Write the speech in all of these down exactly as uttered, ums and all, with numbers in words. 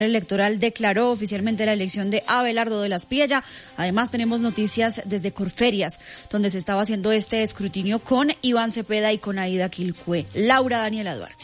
Electoral declaró oficialmente la elección de Abelardo de la Espriella. Además, tenemos noticias desde Corferias, donde se estaba haciendo este escrutinio con Iván Cepeda y con Aida Quilpué. Laura Daniela Duarte.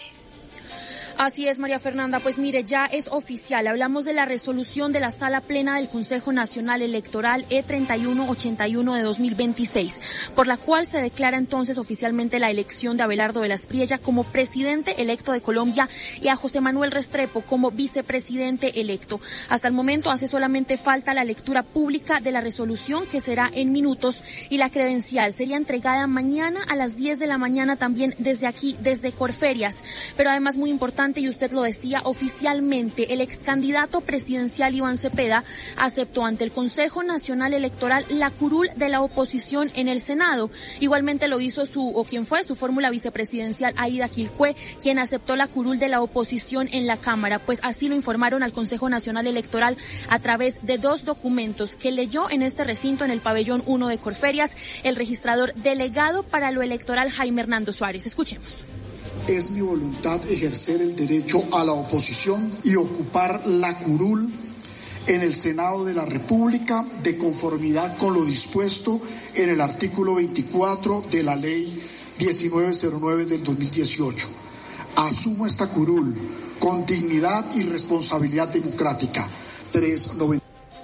Así es, María Fernanda. Pues mire, ya es oficial. Hablamos de la resolución de la Sala Plena del Consejo Nacional Electoral E treinta y uno ochenta y uno de dos mil veintiséis, por la cual se declara entonces oficialmente la elección de Abelardo de la Espriella como presidente electo de Colombia y a José Manuel Restrepo como vicepresidente electo. Hasta el momento hace solamente falta la lectura pública de la resolución, que será en minutos, y la credencial sería entregada mañana a las diez de la mañana también desde aquí, desde Corferias. Pero además, muy importante, y usted lo decía, oficialmente el ex candidato presidencial Iván Cepeda aceptó ante el Consejo Nacional Electoral la curul de la oposición en el Senado. Igualmente lo hizo su, o quien fue su fórmula vicepresidencial Aida Quilpué, quien aceptó la curul de la oposición en la Cámara. Pues así lo informaron al Consejo Nacional Electoral a través de dos documentos que leyó en este recinto, en el pabellón uno de Corferias, el registrador delegado para lo electoral Jaime Hernando Suárez. Escuchemos. Es mi voluntad ejercer el derecho a la oposición y ocupar la curul en el Senado de la República de conformidad con lo dispuesto en el artículo veinticuatro de la Ley diecinueve cero nueve del dos mil dieciocho. Asumo esta curul con dignidad y responsabilidad democrática. tres noventa.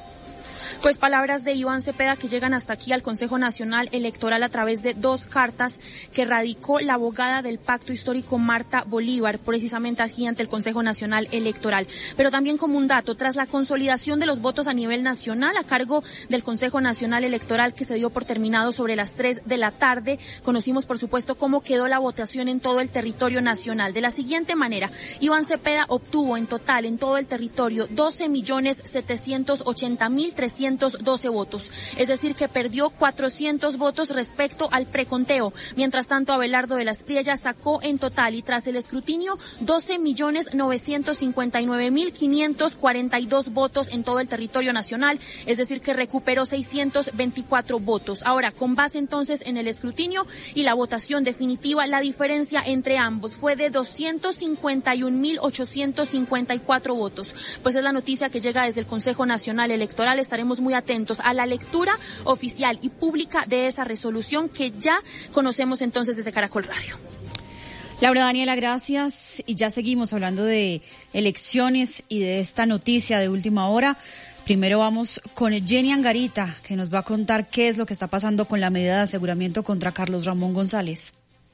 Pues palabras de Iván Cepeda que llegan hasta aquí al Consejo Nacional Electoral a través de dos cartas que radicó la abogada del Pacto Histórico Marta Bolívar, precisamente aquí ante el Consejo Nacional Electoral. Pero también como un dato, tras la consolidación de los votos a nivel nacional a cargo del Consejo Nacional Electoral, que se dio por terminado sobre las tres de la tarde, conocimos por supuesto cómo quedó la votación en todo el territorio nacional. De la siguiente manera, Iván Cepeda obtuvo en total en todo el territorio doce millones setecientos ochenta mil trescientos doce votos, es decir que perdió cuatrocientos votos respecto al preconteo. Mientras tanto, Abelardo de la Espriella sacó en total y tras el escrutinio doce millones novecientos cincuenta y nueve mil quinientos cuarenta y dos votos en todo el territorio nacional, es decir que recuperó seiscientos veinticuatro votos. Ahora, con base entonces en el escrutinio y la votación definitiva, la diferencia entre ambos fue de doscientos cincuenta y un mil ochocientos cincuenta y cuatro votos. Pues es la noticia que llega desde el Consejo Nacional Electoral. Estaremos muy atentos a la lectura oficial y pública de esa resolución que ya conocemos entonces desde Caracol Radio. Laura Daniela, gracias. Y ya seguimos hablando de elecciones y de esta noticia de última hora. Primero vamos con Jenny Angarita, que nos va a contar qué es lo que está pasando con la medida de aseguramiento contra Carlos Ramón González.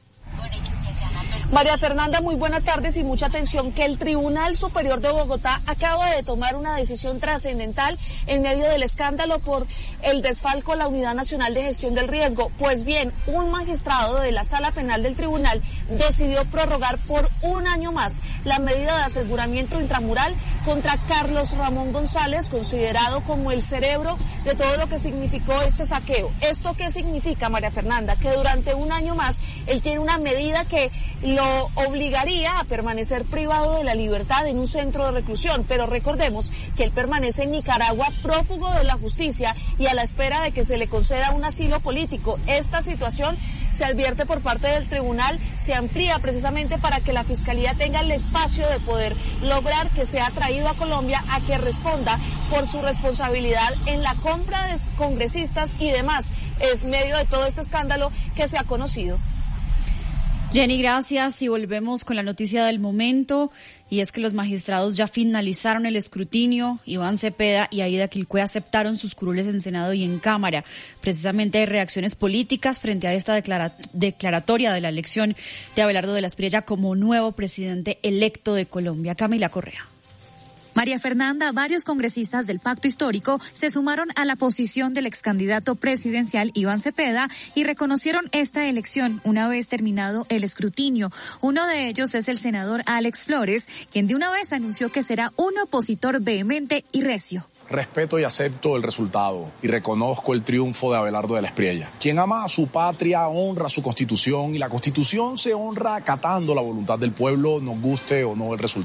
María Fernanda, muy buenas tardes y mucha atención, que el Tribunal Superior de Bogotá acaba de tomar una decisión trascendental en medio del escándalo por el desfalco a la Unidad Nacional de Gestión del Riesgo. Pues bien, un magistrado de la Sala Penal del Tribunal decidió prorrogar por un año más la medida de aseguramiento intramural contra Carlos Ramón González, considerado como el cerebro de todo lo que significó este saqueo. ¿Esto qué significa, María Fernanda? Que durante un año más él tiene una medida que lo obligaría a permanecer privado de la libertad en un centro de reclusión, pero recordemos que él permanece en Nicaragua prófugo de la justicia y a la espera de que se le conceda un asilo político. Esta situación, se advierte por parte del tribunal, se amplía precisamente para que la Fiscalía tenga el espacio de poder lograr que sea traído a Colombia a que responda por su responsabilidad en la compra de congresistas y demás. Es medio de todo este escándalo que se ha conocido. Jenny, gracias, y volvemos con la noticia del momento, y es que los magistrados ya finalizaron el escrutinio. Iván Cepeda y Aida Quilpué aceptaron sus curules en Senado y en Cámara. Precisamente hay reacciones políticas frente a esta declara- declaratoria de la elección de Abelardo de la Espriella como nuevo presidente electo de Colombia. Camila Correa. María Fernanda, varios congresistas del Pacto Histórico se sumaron a la posición del ex candidato presidencial Iván Cepeda y reconocieron esta elección una vez terminado el escrutinio. Uno de ellos es el senador Alex Flores, quien de una vez anunció que será un opositor vehemente y recio. Respeto y acepto el resultado y reconozco el triunfo de Abelardo de la Espriella. Quien ama a su patria honra su constitución y la constitución se honra acatando la voluntad del pueblo, nos guste o no el resultado.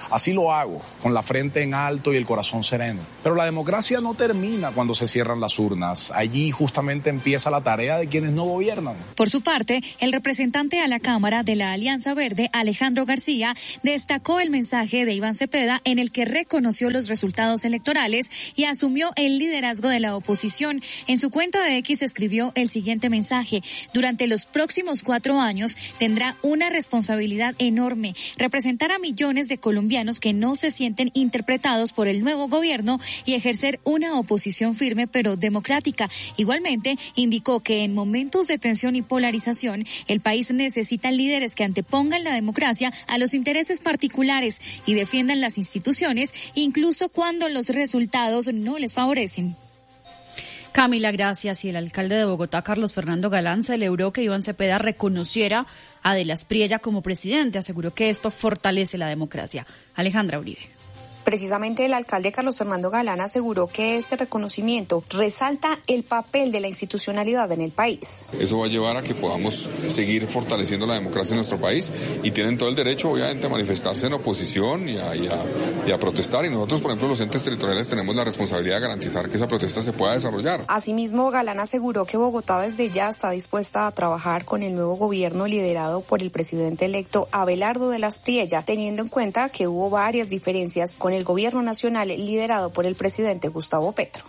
Así lo hago, con la frente en alto y el corazón sereno. Pero la democracia no termina cuando se cierran las urnas. Allí justamente empieza la tarea de quienes no gobiernan. Por su parte, el representante a la Cámara de la Alianza Verde, Alejandro García, destacó el mensaje de Iván Cepeda en el que reconoció los resultados electorales y asumió el liderazgo de la oposición. En su cuenta de X escribió el siguiente mensaje: durante los próximos cuatro años tendrá una responsabilidad enorme, representar a millones de colombianos que no se sienten interpretados por el nuevo gobierno y ejercer una oposición firme pero democrática. Igualmente, indicó que en momentos de tensión y polarización, el país necesita líderes que antepongan la democracia a los intereses particulares y defiendan las instituciones, incluso cuando los resultados no les favorecen. Camila, gracias. Y el alcalde de Bogotá, Carlos Fernando Galán, celebró que Iván Cepeda reconociera a De la Espriella como presidente. Aseguró que esto fortalece la democracia. Alejandra Uribe. Precisamente el alcalde Carlos Fernando Galán aseguró que este reconocimiento resalta el papel de la institucionalidad en el país. Eso va a llevar a que podamos seguir fortaleciendo la democracia en nuestro país y tienen todo el derecho, obviamente, a manifestarse en oposición y a, y a, y a protestar. Y nosotros, por ejemplo, los entes territoriales tenemos la responsabilidad de garantizar que esa protesta se pueda desarrollar. Asimismo, Galán aseguró que Bogotá desde ya está dispuesta a trabajar con el nuevo gobierno liderado por el presidente electo Abelardo de la Espriella, teniendo en cuenta que hubo varias diferencias con el gobierno nacional liderado por el presidente Gustavo Petro.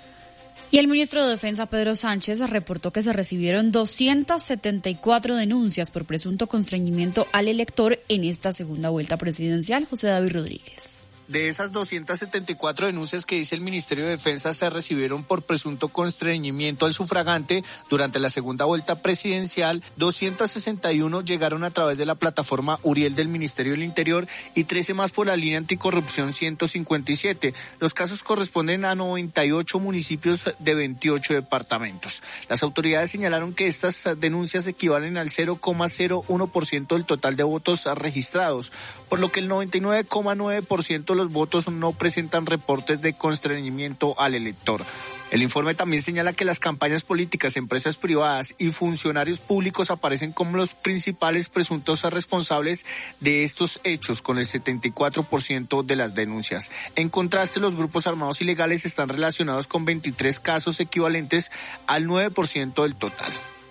Y el ministro de Defensa, Pedro Sánchez, reportó que se recibieron doscientas setenta y cuatro denuncias por presunto constreñimiento al elector en esta segunda vuelta presidencial. José David Rodríguez. De esas doscientas setenta y cuatro denuncias que dice el Ministerio de Defensa se recibieron por presunto constreñimiento al sufragante durante la segunda vuelta presidencial, doscientas sesenta y uno llegaron a través de la plataforma Uriel del Ministerio del Interior y trece más por la línea anticorrupción ciento cincuenta y siete. Los casos corresponden a noventa y ocho municipios de veintiocho departamentos. Las autoridades señalaron que estas denuncias equivalen al cero coma cero uno por ciento del total de votos registrados, por lo que el noventa y nueve coma nueve por ciento de los votos no presentan reportes de constreñimiento al elector. El informe también señala que las campañas políticas, empresas privadas y funcionarios públicos aparecen como los principales presuntos responsables de estos hechos, con el setenta y cuatro por ciento de las denuncias. En contraste, los grupos armados ilegales están relacionados con veintitrés casos equivalentes al nueve por ciento del total.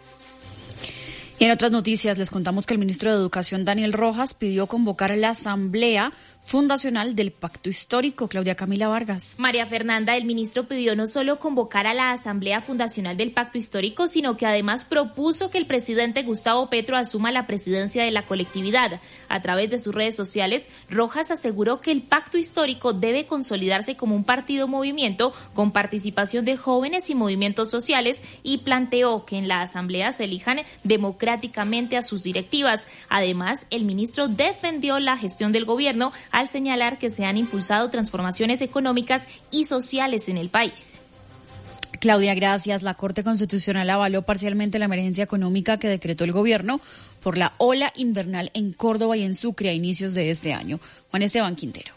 Y en otras noticias les contamos que el ministro de Educación, Daniel Rojas, pidió convocar a la asamblea fundacional del Pacto Histórico. Claudia Camila Vargas. María Fernanda, el ministro pidió no solo convocar a la Asamblea Fundacional del Pacto Histórico, sino que además propuso que el presidente Gustavo Petro asuma la presidencia de la colectividad. A través de sus redes sociales, Rojas aseguró que el Pacto Histórico debe consolidarse como un partido movimiento con participación de jóvenes y movimientos sociales y planteó que en la Asamblea se elijan democráticamente a sus directivas. Además, el ministro defendió la gestión del gobierno al señalar que se han impulsado transformaciones económicas y sociales en el país. Claudia, gracias. La Corte Constitucional avaló parcialmente la emergencia económica que decretó el gobierno por la ola invernal en Córdoba y en Sucre a inicios de este año. Juan Esteban Quintero.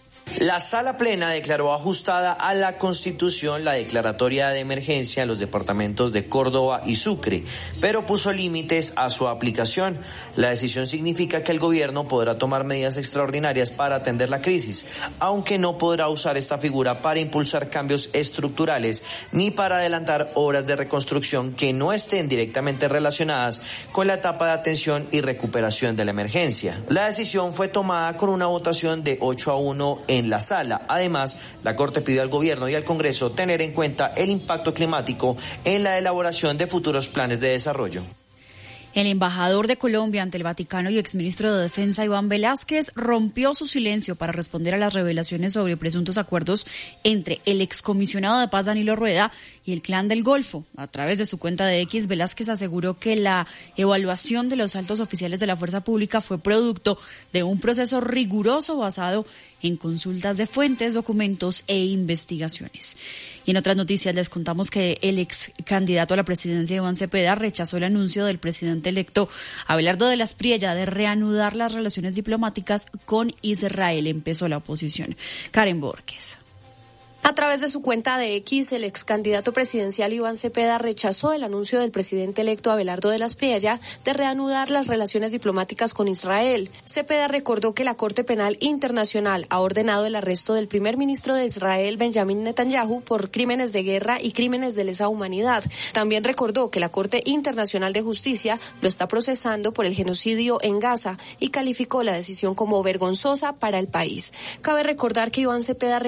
La Sala Plena declaró ajustada a la Constitución la declaratoria de emergencia en los departamentos de Córdoba y Sucre, pero puso límites a su aplicación. La decisión significa que el gobierno podrá tomar medidas extraordinarias para atender la crisis, aunque no podrá usar esta figura para impulsar cambios estructurales ni para adelantar obras de reconstrucción que no estén directamente relacionadas con la etapa de atención y recuperación de la emergencia. La decisión fue tomada con una votación de ocho a uno en en la sala. Además, la Corte pidió al gobierno y al Congreso tener en cuenta el impacto climático en la elaboración de futuros planes de desarrollo. El embajador de Colombia ante el Vaticano y exministro de Defensa, Iván Velásquez, rompió su silencio para responder a las revelaciones sobre presuntos acuerdos entre el excomisionado de paz Danilo Rueda y el Clan del Golfo. A través de su cuenta de X, Velásquez aseguró que la evaluación de los altos oficiales de la fuerza pública fue producto de un proceso riguroso basado en consultas de fuentes, documentos e investigaciones. Y en otras noticias les contamos que el ex candidato a la presidencia, Iván Cepeda, rechazó el anuncio del presidente electo Abelardo de la Espriella de reanudar las relaciones diplomáticas con Israel. Empezó la oposición. Karen Borges. A través de su cuenta de X, el ex candidato presidencial Iván Cepeda rechazó el anuncio del presidente electo Abelardo de la Espriella de reanudar las relaciones diplomáticas con Israel. Cepeda recordó que la Corte Penal Internacional ha ordenado el arresto del primer ministro de Israel, Benjamin Netanyahu, por crímenes de guerra y crímenes de lesa humanidad. También recordó que la Corte Internacional de Justicia lo está procesando por el genocidio en Gaza y calificó la decisión como vergonzosa para el país. Cabe recordar que Iván Cepeda